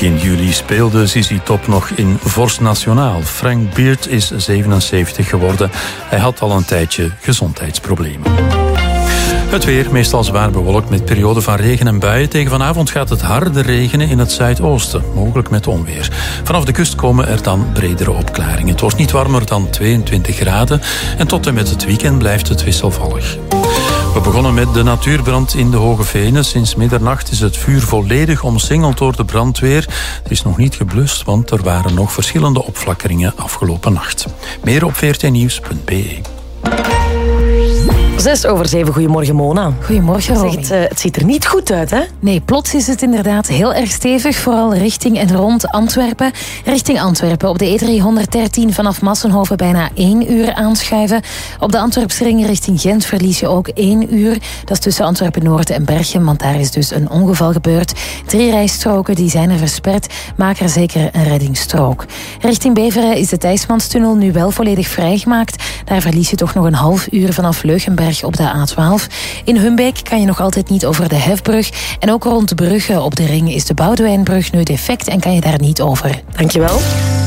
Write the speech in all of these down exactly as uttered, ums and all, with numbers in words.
Begin juli speelde Zizi Top nog in Vorst Nationaal. Frank Beard is zevenenzeventig geworden. Hij had al een tijdje gezondheidsproblemen. Het weer, meestal zwaar bewolkt met perioden van regen en buien. Tegen vanavond gaat het harder regenen in het zuidoosten, mogelijk met onweer. Vanaf de kust komen er dan bredere opklaringen. Het wordt niet warmer dan tweeëntwintig graden en tot en met het weekend blijft het wisselvallig. We begonnen met de natuurbrand in de Hoge Venen. Sinds middernacht is het vuur volledig omsingeld door de brandweer. Het is nog niet geblust, want er waren nog verschillende opflakkeringen afgelopen nacht. Meer op v r t nieuws punt b e. Zes over zeven, goedemorgen Mona. Goedemorgen Ronnie. Het, uh, het ziet er niet goed uit, hè? Nee, plots is het inderdaad heel erg stevig, vooral richting en rond Antwerpen. Richting Antwerpen op de E driehonderddertien vanaf Massenhoven bijna één uur aanschuiven. Op de Antwerpsring richting Gent verlies je ook één uur. Dat is tussen Antwerpen-Noord en Berchem, want daar is dus een ongeval gebeurd. Drie rijstroken die zijn er versperd, maak er zeker een reddingsstrook. Richting Beveren is de Thijsmanstunnel nu wel volledig vrijgemaakt. Daar verlies je toch nog een half uur vanaf Leugenberg op de A twaalf. In Humbeek kan je nog altijd niet over de Hefbrug. En ook rond de Brugge op de ring is de Boudewijnbrug nu defect en kan je daar niet over. Dankjewel.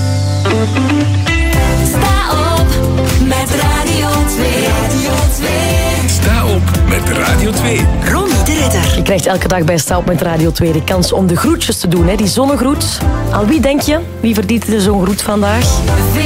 Sta op met Radio twee. Radio twee. Sta op met Radio twee. Ronnie de Ridder. Je krijgt elke dag bij Sta op met Radio twee de kans om de groetjes te doen, hè? Die zonnegroet. Al wie denk je? Wie verdient er zo'n groet vandaag?